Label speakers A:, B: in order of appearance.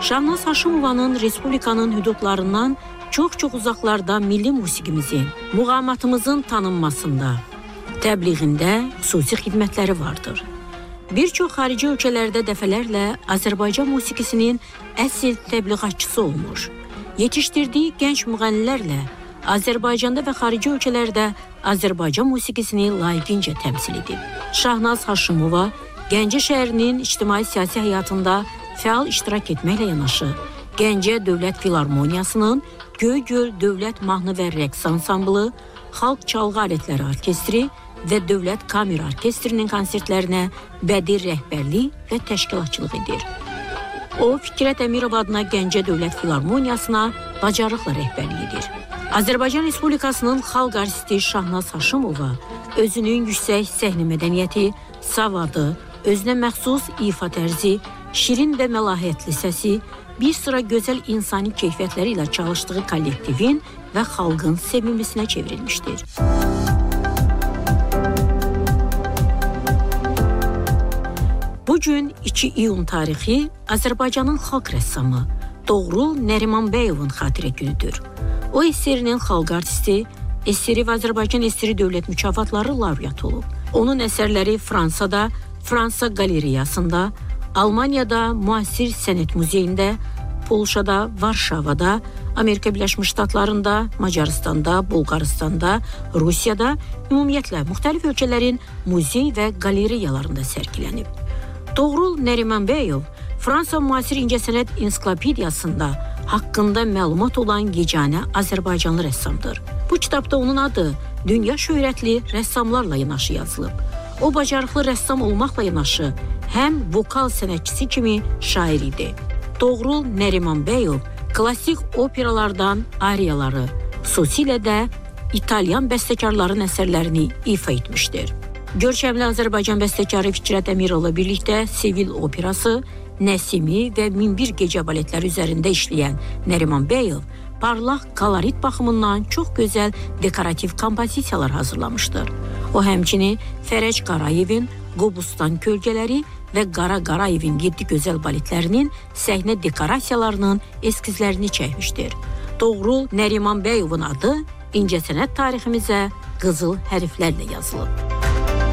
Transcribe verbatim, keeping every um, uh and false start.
A: Şahnaz Haşimovanın Respublikanın hüdudlarından çox-çox uzaqlarda milli musiqimizin, muğamatımızın tanınmasında, təbliğində xüsusi xidmətləri vardır. Bir çox xarici ölkələrdə dəfələrlə Azərbaycan musiqisinin əsl təbliğatçısı olmuş. Yetişdirdiyi gənc müğənnilərlə Azərbaycanda və xarici ölkələrdə Azərbaycan musiqisini layiqincə təmsil edib. Şahnaz Haşimova Gəncə şəhərinin ictimai-siyasi həyatında fəal iştirak etməklə yanaşı, Gəncə Dövlət Filarmoniyasının Göygöl Dövlət Mahnı və Rəqs Ansamblı, Xalq Çalğı Alətləri Orkestri və Dövlət Kamera Orkestrinin konsertlərinə bədii rəhbərlik və təşkilatçılıq edir. O, Fikrət Əmirov adına Gəncə Dövlət Filarmoniyasına bacarıqla rəhbərlik edir. Azərbaycan Respublikasının xalq artisti Şahnaz Haşimova özünün yüksək səhnə mədəniyyəti, savadı, özünə məxsus ifa tərzi, şirin və məlahətli səsi, bir sıra gözəl insani keyfiyyətləri ilə çalışdığı kollektivin və xalqın sevimlisinə çevrilmişdir. Bugün iki iyun tarixi Azərbaycanın xalq rəssamı Toğrul Nərimanbəyovun xatirə günüdür. O, S S R-nin xalq artisti, S S R və Azərbaycan S S R dövlət mükafatları laureatı olub. Onun əsərləri Fransada, Fransa qalereyasında, Almaniyada Müasir Sənət Muzeyində, Polşada, Varşavada, Amerika Birləşmiş Ştatlarında, Macaristanda, Bolqaristanda, Rusiyada, ümumiyyətlə müxtəlif ölkələrin muzey və qalereyalarında sərgilənib. Toğrul Nərimanbəyov Fransa Müasir İncəsənət Ensiklopediyasında haqqında məlumat olan yeganə Azərbaycanlı rəssamdır. Bu kitabda onun adı dünya şöhrətli rəssamlarla yanaşı yazılıb. O, bacarıqlı rəssam olmaqla yanaşı, həm vokal sənətçisi kimi şair idi. Toğrul Nərimanbəyov klassik operalardan ariyaları, xüsusilə də İtalyan bəstəkarların əsərlərini ifa etmişdir. Görkəmli Azərbaycan bəstəkarı Fikrət Əmirovla birlikdə Sevil operası, Nəsimi və min bir gecə baletləri üzərində işləyən Nərimanbəyov parlaq kolorit baxımından çox gözəl dekorativ kompozisiyalar hazırlamışdır. O, həmçinin Fərəc Qarayevin Qobustan kölgələri və Qara Qarayevin yeddi gözəl baletlərinin səhnə dekorasiyalarının eskizlərini çəkmişdir. Toğrul Nərimanbəyovun adı incəsənət tariximizə qızıl hərflərlə yazılıb.